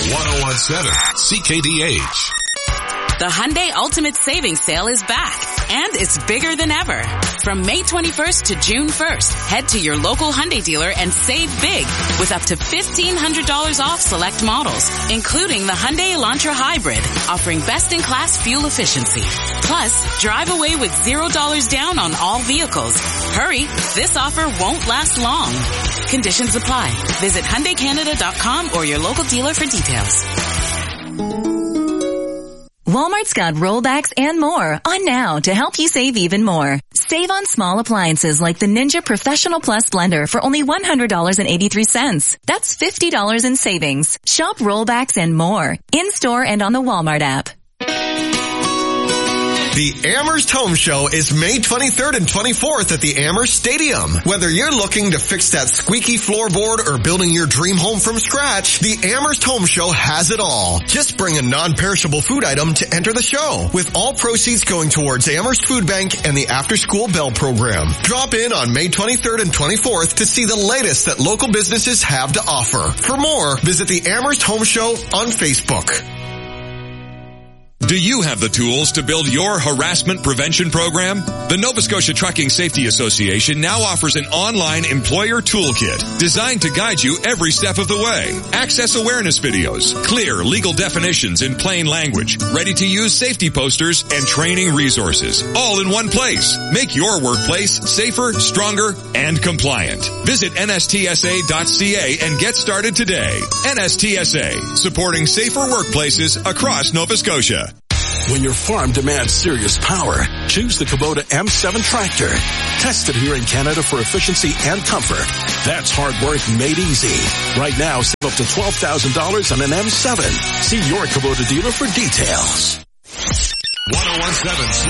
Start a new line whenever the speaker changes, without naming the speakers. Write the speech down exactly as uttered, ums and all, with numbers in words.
oh seven C K D H.
The Hyundai Ultimate Savings Sale is back, and it's bigger than ever. From May twenty-first to June first, head to your local Hyundai dealer and save big with up to fifteen hundred dollars off select models, including the Hyundai Elantra Hybrid, offering best-in-class fuel efficiency. Plus, drive away with zero dollars down on all vehicles. Hurry, this offer won't last long. Conditions apply. Visit Hyundai Canada dot com or your local dealer for details.
Walmart's got rollbacks and more on now to help you save even more. Save on small appliances like the Ninja Professional Plus blender for only one hundred dollars and eighty-three cents. That's fifty dollars in savings. Shop rollbacks and more in-store and on the Walmart app.
The Amherst Home Show is May twenty-third and twenty-fourth at the Amherst Stadium. Whether you're looking to fix that squeaky floorboard or building your dream home from scratch, the Amherst Home Show has it all. Just bring a non-perishable food item to enter the show, with all proceeds going towards Amherst Food Bank and the After School Bell program. Drop in on May twenty-third and twenty-fourth to see the latest that local businesses have to offer. For more, visit the Amherst Home Show on Facebook.
Do you have the tools to build your harassment prevention program? The Nova Scotia Trucking Safety Association now offers an online employer toolkit designed to guide you every step of the way. Access awareness videos, clear legal definitions in plain language, ready-to-use safety posters, and training resources, all in one place. Make your workplace safer, stronger, and compliant. Visit N S T S A dot C A and get started today. N S T S A, supporting safer workplaces across Nova Scotia.
When your farm demands serious power, choose the Kubota M seven tractor. Tested here in Canada for efficiency and comfort. That's hard work made easy. Right now, save up to twelve thousand dollars on an M seven. See your Kubota dealer for details.
one oh one seven